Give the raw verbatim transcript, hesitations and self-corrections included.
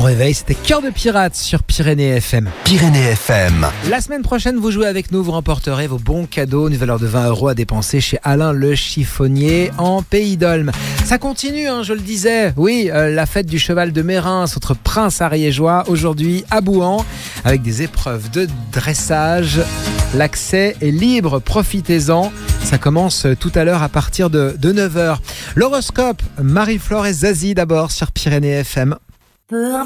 réveil, c'était Cœur de Pirate sur Pyrénées F M. Pyrénées F M. La semaine prochaine, vous jouez avec nous, vous remporterez vos bons cadeaux, une valeur de vingt euros à dépenser chez Alain le Chiffonnier en Pays d'Olme. Ça continue, hein, je le disais. Oui, euh, la fête du cheval de Mérins, notre prince ariégeois, aujourd'hui à Bouhans, avec des épreuves de dressage. L'accès est libre, profitez-en. Ça commence tout à l'heure à partir de, de neuf heures. L'horoscope, Marie-Flore et Zazie d'abord sur Pyrénées F M.